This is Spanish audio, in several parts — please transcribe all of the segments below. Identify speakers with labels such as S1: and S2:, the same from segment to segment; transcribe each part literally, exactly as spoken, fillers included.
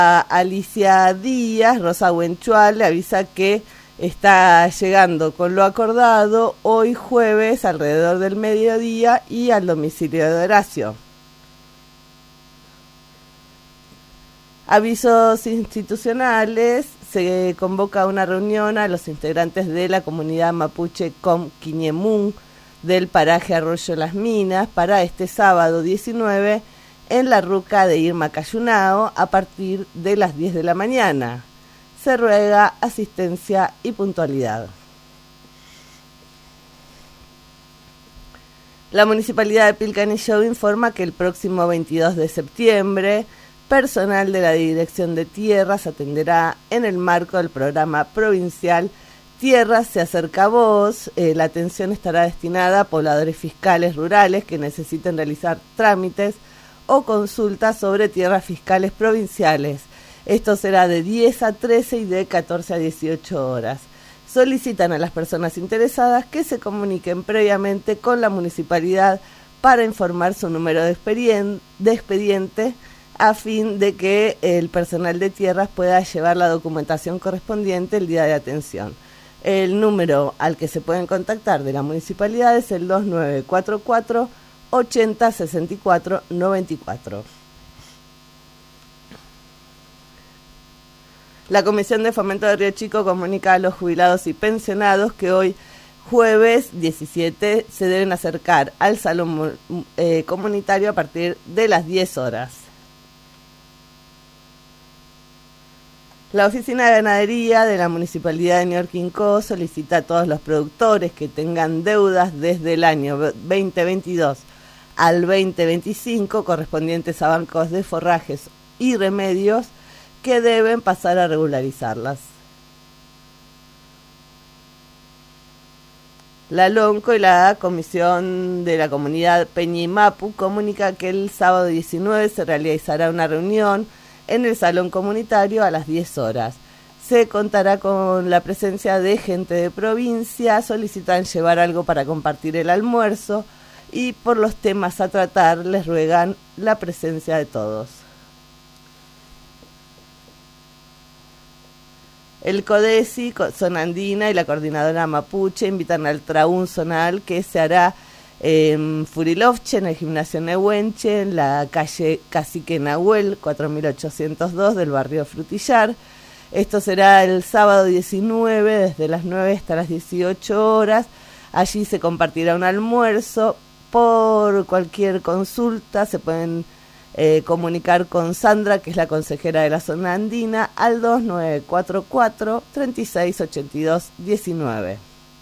S1: Alicia Díaz, Rosa Huenchual, le avisa que está llegando con lo acordado hoy jueves alrededor del mediodía y al domicilio de Horacio. Avisos institucionales: se convoca una reunión a los integrantes de la comunidad mapuche Comquiñemún del paraje Arroyo Las Minas para este sábado diecinueve en la ruca de Irma Cayunao a partir de las diez de la mañana. Se ruega asistencia y puntualidad. La Municipalidad de Pilcanillo informa que el próximo veintidós de septiembre, personal de la Dirección de Tierras atenderá en el marco del programa provincial Tierras se acerca a vos. Eh, la atención estará destinada a pobladores fiscales rurales que necesiten realizar trámites o consultas sobre tierras fiscales provinciales. Esto será de diez a trece y de catorce a dieciocho horas. Solicitan a las personas interesadas que se comuniquen previamente con la municipalidad para informar su número de, expedien- de expediente a fin de que el personal de tierras pueda llevar la documentación correspondiente el día de atención. El número al que se pueden contactar de la municipalidad es el dos nueve cuatro cuatro, ochenta, sesenta y cuatro, noventa y cuatro. La Comisión de Fomento de Río Chico comunica a los jubilados y pensionados que hoy, jueves diecisiete, se deben acercar al salón eh, comunitario a partir de las diez horas. La Oficina de Ganadería de la Municipalidad de Ñorquinco solicita a todos los productores que tengan deudas desde el año veinte veintidós al veinte veinticinco correspondientes a bancos de forrajes y remedios que deben pasar a regularizarlas. La LONCO y la Comisión de la Comunidad Peñimapu comunica que el sábado diecinueve se realizará una reunión en el salón comunitario a las diez horas. Se contará con la presencia de gente de provincia, solicitan llevar algo para compartir el almuerzo y por los temas a tratar les ruegan la presencia de todos. El CODESI, Zona Andina y la Coordinadora Mapuche invitan al Traún Zonal que se hará en Furilovche, en el gimnasio Nehuenche, en la calle Cacique Nahuel, cuatro mil ochocientos dos del barrio Frutillar. Esto será el sábado diecinueve, desde las nueve hasta las dieciocho horas. Allí se compartirá un almuerzo. Por cualquier consulta se pueden eh, comunicar con Sandra, que es la consejera de la zona andina, al dos nueve cuatro cuatro, treinta y seis ochenta y dos diecinueve.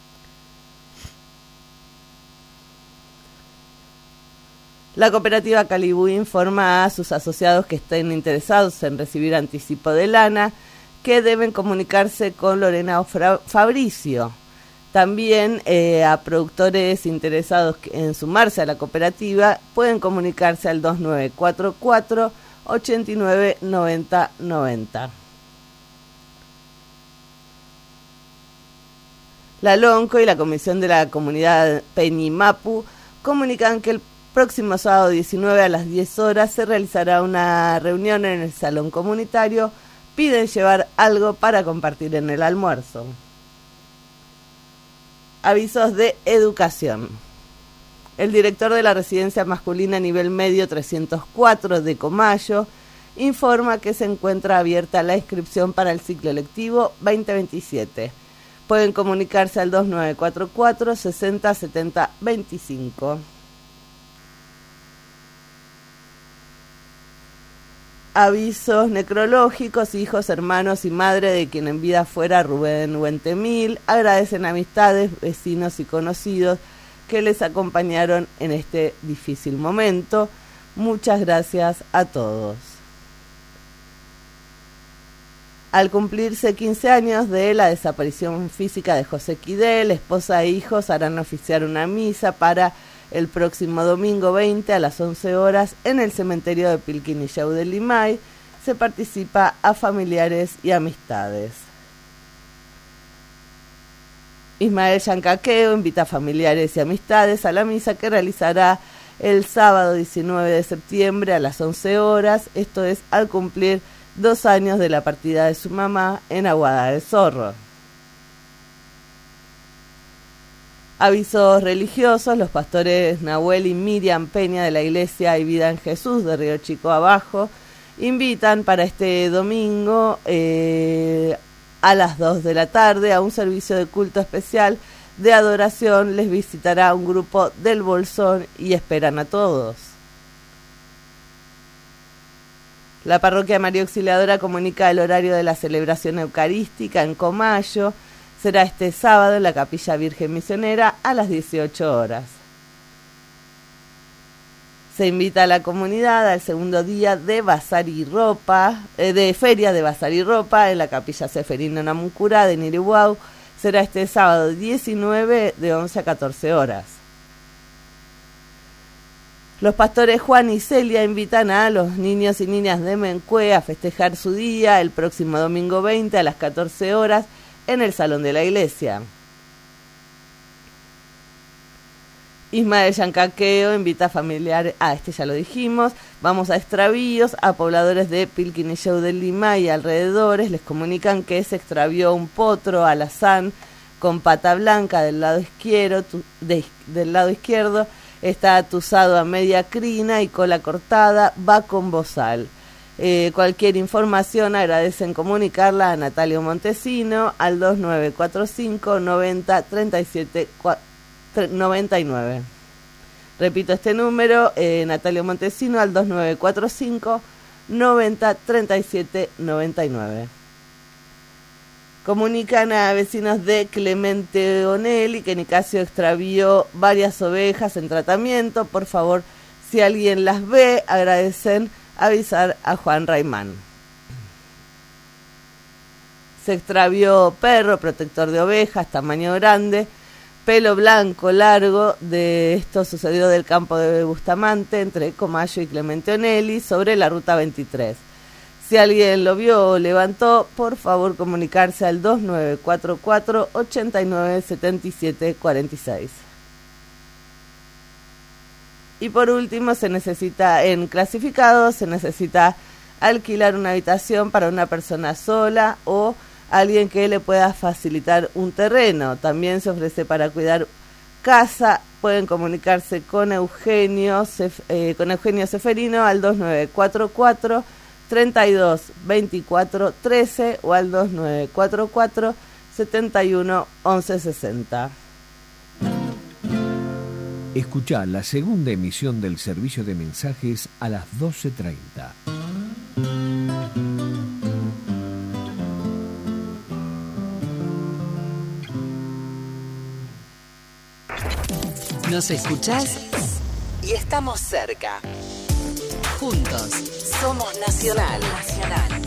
S1: La cooperativa Calibú informa a sus asociados que estén interesados en recibir anticipo de lana que deben comunicarse con Lorena Fabricio. También eh, a productores interesados en sumarse a la cooperativa pueden comunicarse al dos nueve cuatro cuatro, ochenta y nueve, noventa, noventa. La LONCO y la Comisión de la Comunidad Peñimapu comunican que el próximo sábado diecinueve a las diez horas se realizará una reunión en el salón comunitario. Piden llevar algo para compartir en el almuerzo. Avisos de educación. El director de la residencia masculina nivel medio trescientos cuatro de Comayo informa que se encuentra abierta la inscripción para el ciclo lectivo veinte veintisiete. Pueden comunicarse al dos nueve cuatro cuatro, sesenta, setenta, veinticinco. Avisos necrológicos: hijos, hermanos y madre de quien en vida fuera Rubén Huentemil agradecen amistades, vecinos y conocidos que les acompañaron en este difícil momento. Muchas gracias a todos. Al cumplirse quince años de la desaparición física de José Quidel, esposa e hijos harán oficiar una misa para el próximo domingo veinte a las once horas en el cementerio de Pilquinillau de Limay. Se participa a familiares y amistades. Ismael Yancaqueo invita a familiares y amistades a la misa que realizará el sábado diecinueve de septiembre a las once horas, esto es al cumplir dos años de la partida de su mamá en Aguada de Zorro. Avisos religiosos: los pastores Nahuel y Miriam Peña de la Iglesia y Vida en Jesús de Río Chico Abajo invitan para este domingo eh, a las dos de la tarde a un servicio de culto especial de adoración. Les visitará un grupo del Bolsón y esperan a todos. La parroquia María Auxiliadora comunica el horario de la celebración eucarística en Comayo. Será este sábado en la Capilla Virgen Misionera a las dieciocho horas. Se invita a la comunidad al segundo día de Bazar y Ropa, eh, de Feria de Bazar y Ropa en la Capilla Seferino Namuncurá de Nirihuau. Será este sábado diecinueve de once a catorce horas. Los pastores Juan y Celia invitan a los niños y niñas de Mencue a festejar su día el próximo domingo veinte a las catorce horas en el Salón de la Iglesia. Ismael Yancaqueo invita a familiares, ah, este ya lo dijimos, vamos a extravíos, a pobladores de Pilquinillo de Lima y alrededores. Les comunican que se extravió un potro alazán con pata blanca del lado izquierdo, tu, de, del lado izquierdo, está atusado a media crina y cola cortada, va con bozal. Eh, cualquier información agradecen comunicarla a Natalio Montesino al dos nueve cuatro cinco noventa treinta y siete noventa y nueve. Repito este número, eh, Natalio Montesino al dos nueve cuatro cinco noventa treinta y siete noventa y nueve. Comunican a vecinos de Clemente Onelli que Nicasio extravió varias ovejas en tratamiento. Por favor, si alguien las ve, agradecen avisar a Juan Raimán. Se extravió perro, protector de ovejas, tamaño grande, pelo blanco largo. De esto sucedió del campo de Bustamante, entre Comayo y Clemente Onelli, sobre la ruta veintitrés. Si alguien lo vio o levantó, por favor comunicarse al dos nueve cuatro cuatro ochenta y nueve setenta y siete cuarenta y seis. Y por último, se necesita, en clasificados, se necesita alquilar una habitación para una persona sola o alguien que le pueda facilitar un terreno. También se ofrece para cuidar casa. Pueden comunicarse con Eugenio, eh, con Eugenio Seferino al dos nueve cuatro cuatro treinta y dos veinticuatro trece o al dos nueve cuatro cuatro setenta y uno once sesenta.
S2: Escuchá la segunda emisión del servicio de mensajes a las doce treinta.
S3: Nos escuchás y estamos cerca. Juntos somos Nacional. Nacional.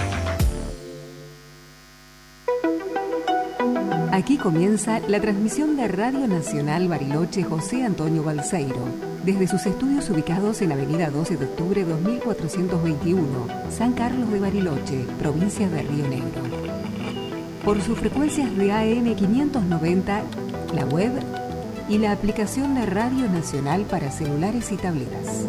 S4: Aquí comienza la transmisión de Radio Nacional Bariloche José Antonio Balseiro, desde sus estudios ubicados en Avenida doce de octubre dos mil cuatrocientos veintiuno, San Carlos de Bariloche, provincia de Río Negro. Por sus frecuencias de A M quinientos noventa, la web y la aplicación de Radio Nacional para celulares y tabletas.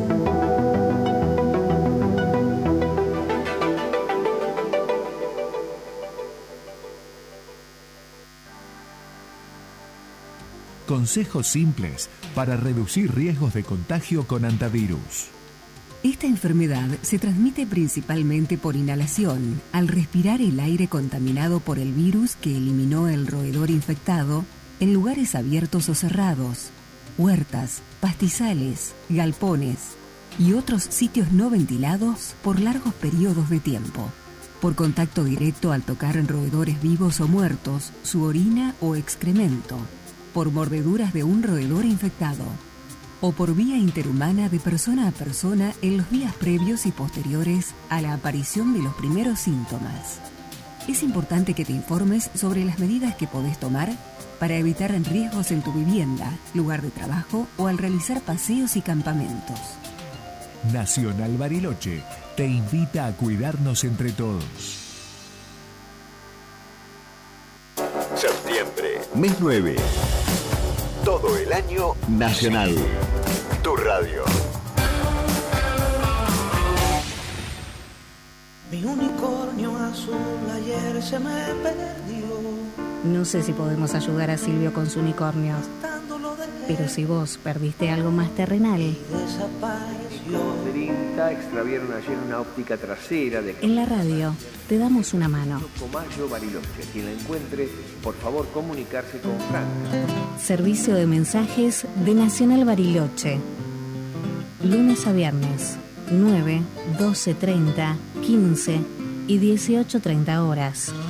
S5: Consejos simples para reducir riesgos de contagio con antivirus.
S4: Esta enfermedad se transmite principalmente por inhalación, al respirar el aire contaminado por el virus que eliminó el roedor infectado en lugares abiertos o cerrados, huertas, pastizales, galpones y otros sitios no ventilados por largos periodos de tiempo. Por contacto directo al tocar en roedores vivos o muertos, su orina o excremento, por mordeduras de un roedor infectado, o por vía interhumana de persona a persona en los días previos y posteriores a la aparición de los primeros síntomas. Es importante que te informes sobre las medidas que podés tomar para evitar riesgos en tu vivienda, lugar de trabajo o al realizar paseos y campamentos.
S5: Nacional Bariloche te invita a cuidarnos entre todos.
S6: Septiembre, mes nueve. Todo el año Nacional. Tu radio.
S7: Mi unicornio azul ayer se me perdió.
S8: No sé si podemos ayudar a Silvio con su unicornio, pero si vos perdiste algo más terrenal.
S2: Extraviaron ayer una óptica trasera de...
S8: En la radio te damos una mano.
S2: Comayo Bariloche. Quien la encuentre, por favor, comunicarse con Franca.
S8: Servicio de mensajes de Nacional Bariloche. Lunes a viernes, nueve, doce treinta, quince y dieciocho treinta horas.